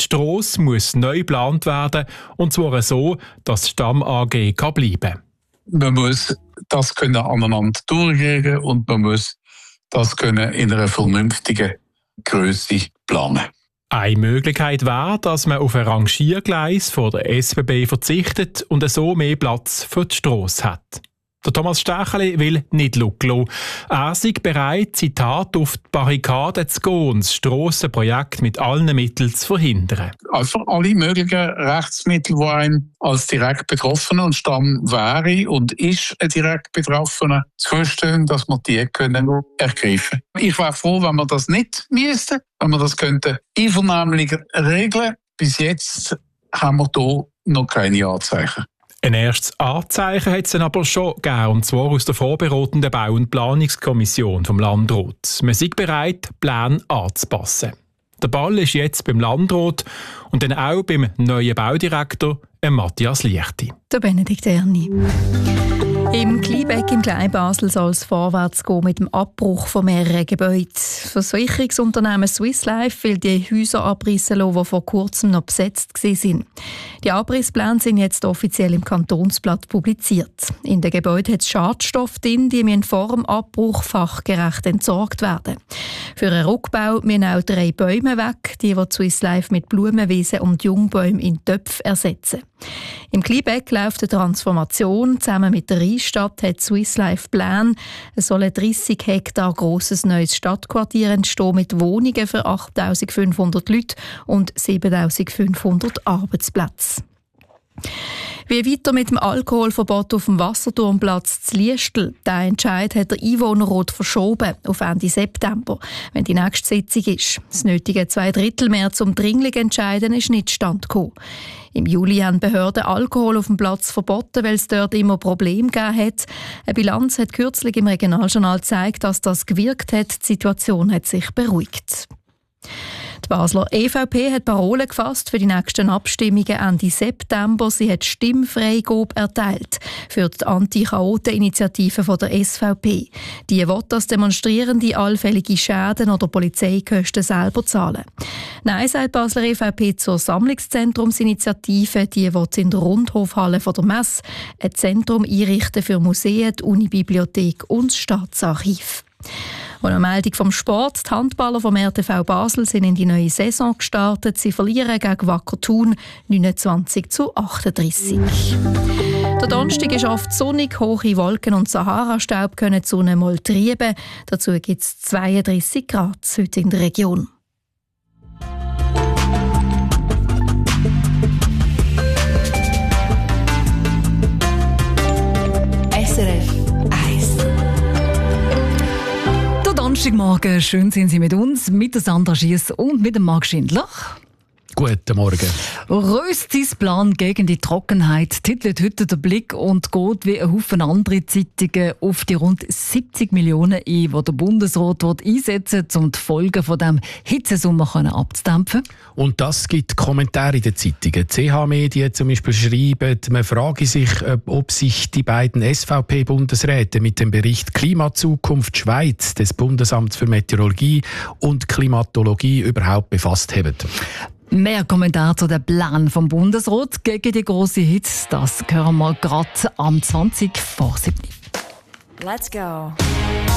Strasse muss neu geplant werden, und zwar so, dass die Stamm AG bleiben kann. Man muss das aneinander durchgehen und man muss das in einer vernünftigen Grösse planen. Eine Möglichkeit wäre, dass man auf ein Rangiergleis von der SBB verzichtet und so mehr Platz für die Strasse hat. Der Thomas Stecheli will nicht schauen. Er sei bereit, Zitat, auf die Barrikaden zu gehen und das Strassenprojekt mit allen Mitteln zu verhindern. Also alle möglichen Rechtsmittel, die einem als direkt Betroffener und Stamm wäre und ist ein direkt Betroffener, zustehen, dass wir die können ergreifen. Ich wäre froh, wenn wir das nicht müssten, wenn wir das einvernehmlich regeln. Bis jetzt haben wir hier noch keine Anzeichen. Ein erstes Anzeichen hat es dann aber schon gegeben, und zwar aus der vorberatenden Bau- und Planungskommission vom Landrat. Man sei bereit, Pläne anzupassen. Der Ball ist jetzt beim Landrat und dann auch beim neuen Baudirektor, Matthias Liechti. Der Benedikt Erni. Im Kleinbeck im Kleinbasel soll es vorwärts gehen mit dem Abbruch von mehreren Gebäuden. Das Versicherungsunternehmen Swiss Life will die Häuser abrissen lassen, die vor kurzem noch besetzt waren. Die Abrisspläne sind jetzt offiziell im Kantonsblatt publiziert. In den Gebäuden hat es Schadstoffe drin, die müssen vor dem Abbruch fachgerecht entsorgt werden. Für einen Rückbau müssen auch 3 Bäume weg, die Swiss Life mit Blumenwiesen und Jungbäumen in Töpfe ersetzen. Im Kleinbeck läuft eine Transformation. Zusammen mit der Rheinstadt hat Swiss Life Pläne. Es soll ein 30 Hektar grosses neues Stadtquartier entstehen mit Wohnungen für 8500 Leute und 7500 Arbeitsplätze. Wie weiter mit dem Alkoholverbot auf dem Wasserturmplatz zu Liestel? Der Entscheid hat der Einwohnerrat verschoben auf Ende September, wenn die nächste Sitzung ist. Das nötige 2/3 mehr zum dringlich Entscheiden ist nicht zustande gekommen. Im Juli haben Behörden Alkohol auf dem Platz verboten, weil es dort immer Probleme gegeben hat. Eine Bilanz hat kürzlich im Regionaljournal gezeigt, dass das gewirkt hat. Die Situation hat sich beruhigt. Die Basler EVP hat Parolen gefasst für die nächsten Abstimmungen Ende September. Sie hat Stimmfreigabe erteilt für die Anti-Chaoten-Initiative der SVP. Die will, dass Demonstrierende allfällige Schäden oder Polizeikosten selber zahlen. Nein, sagt die Basler EVP zur Sammlungszentrumsinitiative. Die will in der Rundhofhalle von der Messe ein Zentrum einrichten für Museen, die Unibibliothek und das Staatsarchiv. Und eine Meldung vom Sport. Die Handballer vom RTV Basel sind in die neue Saison gestartet. Sie verlieren gegen Wacker Thun 29:38. Der Donnerstag ist oft sonnig, hohe Wolken und Sahara-Staub können die Sonne mal treiben. Dazu gibt es 32 Grad heute in der Region. SRF 1. Donnerstagmorgen, schön sind Sie mit uns, mit der Sandra Schiess und mit dem Marc Schindler. Guten Morgen. Röstis Plan gegen die Trockenheit titelt heute der Blick und geht wie ein Haufen andere Zeitungen auf die rund 70 Millionen ein, die der Bundesrat einsetzen will, um die Folgen von dem Hitzesommer abzudämpfen. Und das gibt Kommentare in den Zeitungen. CH-Medien zum Beispiel schreiben, man frage sich, ob sich die beiden SVP-Bundesräte mit dem Bericht Klimazukunft Schweiz des Bundesamts für Meteorologie und Klimatologie überhaupt befasst haben. Mehr Kommentare zu dem Plan vom Bundesrat gegen die grosse Hitze, das hören wir gerade am 20 vor 7. Let's go.